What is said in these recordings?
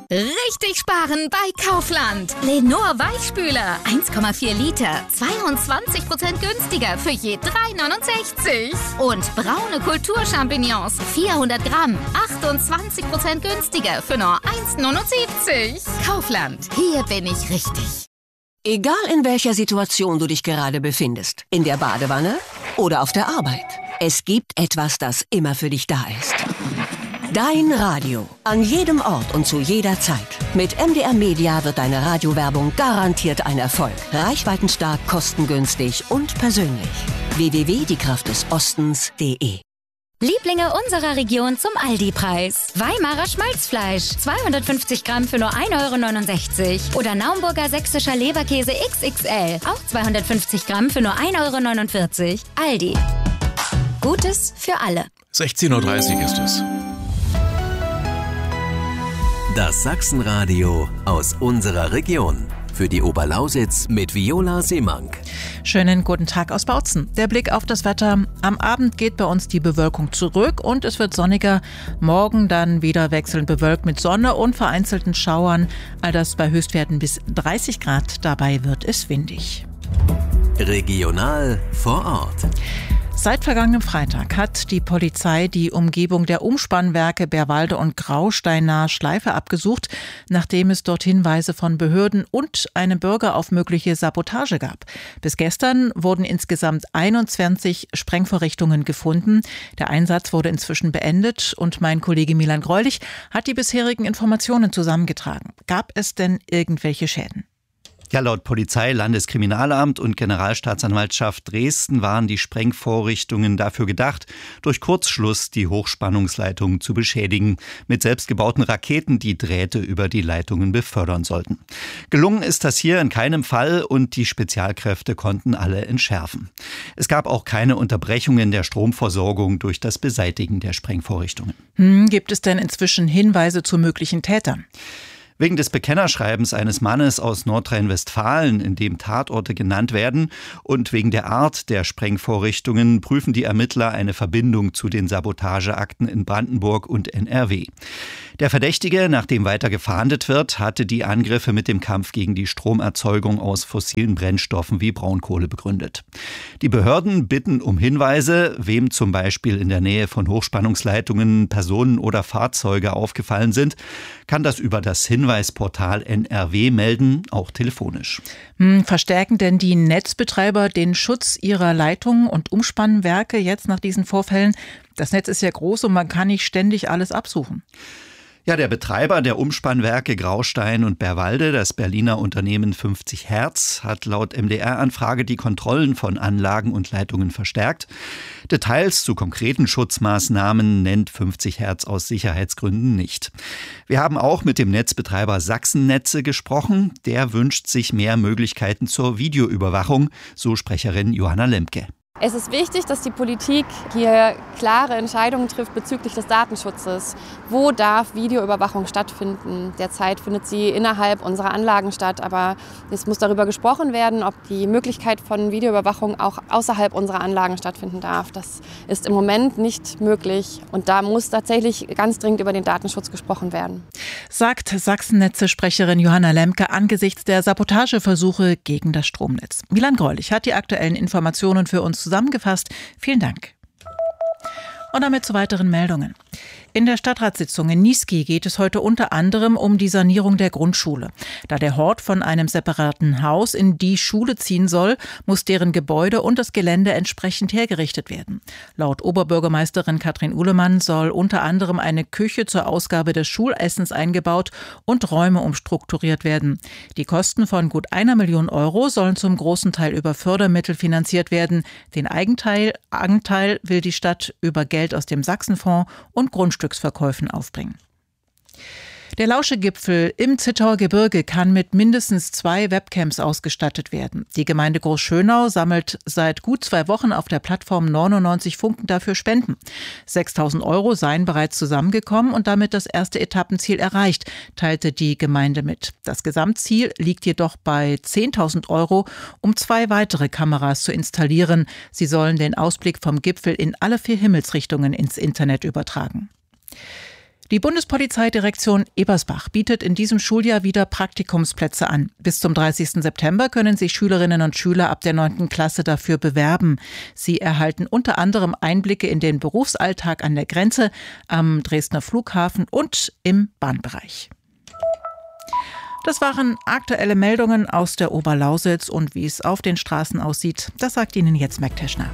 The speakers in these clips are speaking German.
Richtig sparen bei Kaufland. Lenor Weichspüler, 1,4 Liter, 22% günstiger für je 3,69. Und braune Kulturchampignons, 400 Gramm, 28% günstiger für nur 1,79. Kaufland, hier bin ich richtig. Egal in welcher Situation du dich gerade befindest, in der Badewanne oder auf der Arbeit, es gibt etwas, das immer für dich da ist. Dein Radio. An jedem Ort und zu jeder Zeit. Mit MDR Media wird deine Radiowerbung garantiert ein Erfolg. Reichweitenstark, kostengünstig und persönlich. www.diekraftdesostens.de. Lieblinge unserer Region zum Aldi-Preis. Weimarer Schmalzfleisch, 250 Gramm für nur 1,69 €. Oder Naumburger sächsischer Leberkäse XXL, auch 250 Gramm für nur 1,49 €. Aldi. Gutes für alle. 16:30 Uhr ist es. Das Sachsenradio aus unserer Region. Für die Oberlausitz mit Viola Seemank. Schönen guten Tag aus Bautzen. Der Blick auf das Wetter. Am Abend geht bei uns die Bewölkung zurück und es wird sonniger. Morgen dann wieder wechselnd bewölkt mit Sonne und vereinzelten Schauern. All das bei Höchstwerten bis 30 Grad. Dabei wird es windig. Regional vor Ort. Seit vergangenem Freitag hat die Polizei die Umgebung der Umspannwerke Bärwalde und Graustein nahe Schleife abgesucht, nachdem es dort Hinweise von Behörden und einem Bürger auf mögliche Sabotage gab. Bis gestern wurden insgesamt 21 Sprengvorrichtungen gefunden. Der Einsatz wurde inzwischen beendet und mein Kollege Milan Greulich hat die bisherigen Informationen zusammengetragen. Gab es denn irgendwelche Schäden? Ja, laut Polizei, Landeskriminalamt und Generalstaatsanwaltschaft Dresden waren die Sprengvorrichtungen dafür gedacht, durch Kurzschluss die Hochspannungsleitungen zu beschädigen, mit selbstgebauten Raketen, die Drähte über die Leitungen befördern sollten. Gelungen ist das hier in keinem Fall und die Spezialkräfte konnten alle entschärfen. Es gab auch keine Unterbrechungen der Stromversorgung durch das Beseitigen der Sprengvorrichtungen. Gibt es denn inzwischen Hinweise zu möglichen Tätern? Wegen des Bekennerschreibens eines Mannes aus Nordrhein-Westfalen, in dem Tatorte genannt werden, und wegen der Art der Sprengvorrichtungen prüfen die Ermittler eine Verbindung zu den Sabotageakten in Brandenburg und NRW. Der Verdächtige, nach dem weiter gefahndet wird, hatte die Angriffe mit dem Kampf gegen die Stromerzeugung aus fossilen Brennstoffen wie Braunkohle begründet. Die Behörden bitten um Hinweise, wem zum Beispiel in der Nähe von Hochspannungsleitungen Personen oder Fahrzeuge aufgefallen sind, kann das über das Hinweisportal NRW melden, auch telefonisch. Verstärken denn die Netzbetreiber den Schutz ihrer Leitungen und Umspannwerke jetzt nach diesen Vorfällen? Das Netz ist ja groß und man kann nicht ständig alles absuchen. Ja, der Betreiber der Umspannwerke Graustein und Bärwalde, das Berliner Unternehmen 50 Hertz, hat laut MDR-Anfrage die Kontrollen von Anlagen und Leitungen verstärkt. Details zu konkreten Schutzmaßnahmen nennt 50 Hertz aus Sicherheitsgründen nicht. Wir haben auch mit dem Netzbetreiber Sachsennetze gesprochen. Der wünscht sich mehr Möglichkeiten zur Videoüberwachung, so Sprecherin Johanna Lemke. Es ist wichtig, dass die Politik hier klare Entscheidungen trifft bezüglich des Datenschutzes. Wo darf Videoüberwachung stattfinden? Derzeit findet sie innerhalb unserer Anlagen statt, aber es muss darüber gesprochen werden, ob die Möglichkeit von Videoüberwachung auch außerhalb unserer Anlagen stattfinden darf. Das ist im Moment nicht möglich und da muss tatsächlich ganz dringend über den Datenschutz gesprochen werden. Sagt Sachsennetze-Sprecherin Johanna Lemke angesichts der Sabotageversuche gegen das Stromnetz. Milan Greulich hat die aktuellen Informationen für uns zusammengefasst. Vielen Dank. Und damit zu weiteren Meldungen. In der Stadtratssitzung in Niesky geht es heute unter anderem um die Sanierung der Grundschule. Da der Hort von einem separaten Haus in die Schule ziehen soll, muss deren Gebäude und das Gelände entsprechend hergerichtet werden. Laut Oberbürgermeisterin Katrin Uhlemann soll unter anderem eine Küche zur Ausgabe des Schulessens eingebaut und Räume umstrukturiert werden. Die Kosten von gut 1 Million € sollen zum großen Teil über Fördermittel finanziert werden. Den Anteil will die Stadt über Geld aus dem Sachsenfonds und Grundstücksverkäufen aufbringen. Der Lauschegipfel im Zittauer Gebirge kann mit mindestens 2 Webcams ausgestattet werden. Die Gemeinde Großschönau sammelt seit gut 2 Wochen auf der Plattform 99 Funken dafür Spenden. 6.000 € seien bereits zusammengekommen und damit das erste Etappenziel erreicht, teilte die Gemeinde mit. Das Gesamtziel liegt jedoch bei 10.000 €, um 2 weitere Kameras zu installieren. Sie sollen den Ausblick vom Gipfel in alle 4 Himmelsrichtungen ins Internet übertragen. Die Bundespolizeidirektion Ebersbach bietet in diesem Schuljahr wieder Praktikumsplätze an. Bis zum 30. September können sich Schülerinnen und Schüler ab der 9. Klasse dafür bewerben. Sie erhalten unter anderem Einblicke in den Berufsalltag an der Grenze, am Dresdner Flughafen und im Bahnbereich. Das waren aktuelle Meldungen aus der Oberlausitz und wie es auf den Straßen aussieht, das sagt Ihnen jetzt Mike Teschner.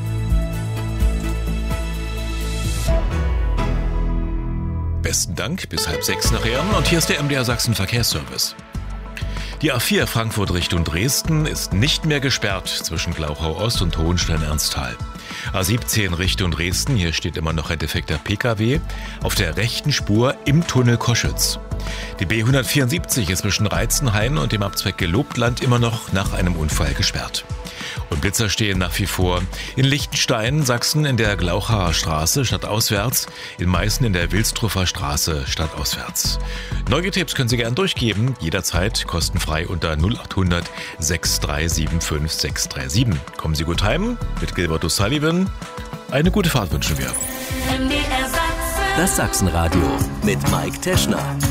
Besten Dank, bis 5:30 nachher. Und hier ist der MDR Sachsen Verkehrsservice. Die A4 Frankfurt Richtung Dresden ist nicht mehr gesperrt zwischen Glauchau Ost und Hohenstein-Ernsthal. A17 Richtung Dresden, hier steht immer noch ein defekter PKW auf der rechten Spur im Tunnel Koschütz. Die B174 ist zwischen Reizenhain und dem Abzweig Gelobtland immer noch nach einem Unfall gesperrt. Und Blitzer stehen nach wie vor in Liechtenstein, Sachsen in der Glauchauer Straße stadtauswärts, in Meißen in der Wilstruffer Straße stadtauswärts. Neugetipps können Sie gern durchgeben, jederzeit kostenfrei unter 0800 6375 637. Kommen Sie gut heim mit Gilbert O'Sullivan. Eine gute Fahrt wünschen wir. Das Sachsenradio mit Mike Teschner.